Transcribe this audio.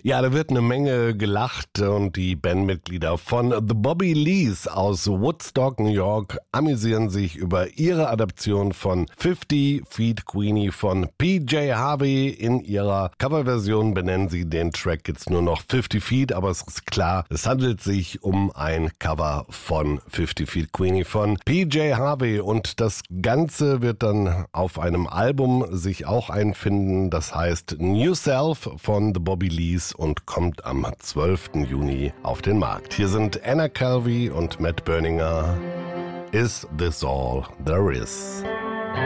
Ja, da wird eine Menge gelacht und die Bandmitglieder von The Bobby Lees aus Woodstock, New York, amüsieren sich über ihre Adaption von 50 Feet Queenie von PJ Harvey. In ihrer Coverversion benennen sie den Track jetzt nur noch 50 Feet, aber es ist klar, es handelt sich um ein Cover von 50 Feet Queenie von PJ Harvey und das Ganze wird dann auf einem Album sich auch einfinden, das heißt New Self von The Bobby Lees und kommt am 12. Juni auf den Markt. Hier sind Anna Calvi und Matt Berninger. Is This All There Is?